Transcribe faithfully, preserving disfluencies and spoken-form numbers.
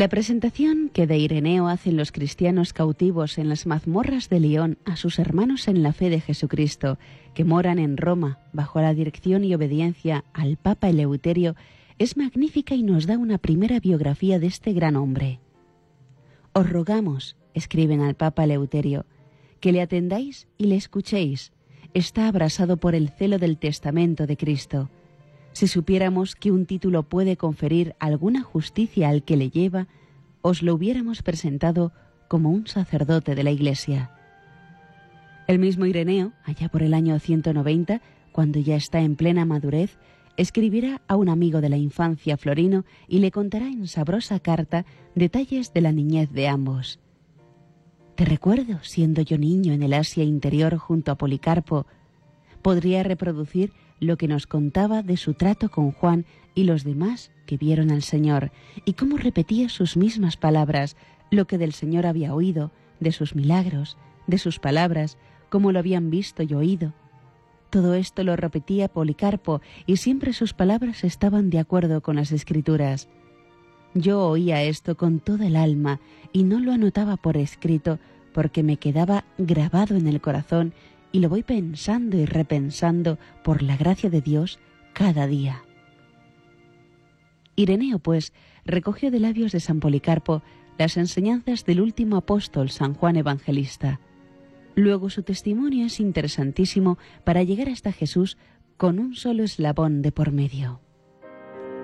La presentación que de Ireneo hacen los cristianos cautivos en las mazmorras de Lyon a sus hermanos en la fe de Jesucristo, que moran en Roma bajo la dirección y obediencia al Papa Eleuterio, es magnífica y nos da una primera biografía de este gran hombre. Os rogamos, escriben al Papa Eleuterio, que le atendáis y le escuchéis. Está abrasado por el celo del testamento de Cristo. Si supiéramos que un título puede conferir alguna justicia al que le lleva, os lo hubiéramos presentado como un sacerdote de la Iglesia. El mismo Ireneo, allá por el año ciento noventa, cuando ya está en plena madurez, escribirá a un amigo de la infancia, Florino, y le contará en sabrosa carta detalles de la niñez de ambos. Te recuerdo, siendo yo niño en el Asia interior junto a Policarpo. Podría reproducir lo que nos contaba de su trato con Juan y los demás que vieron al Señor, y cómo repetía sus mismas palabras, lo que del Señor había oído, de sus milagros, de sus palabras, cómo lo habían visto y oído. Todo esto lo repetía Policarpo, y siempre sus palabras estaban de acuerdo con las Escrituras. Yo oía esto con toda el alma, y no lo anotaba por escrito, porque me quedaba grabado en el corazón, y lo voy pensando y repensando por la gracia de Dios cada día. Ireneo, pues, recogió de labios de San Policarpo las enseñanzas del último apóstol, San Juan Evangelista. Luego su testimonio es interesantísimo para llegar hasta Jesús con un solo eslabón de por medio.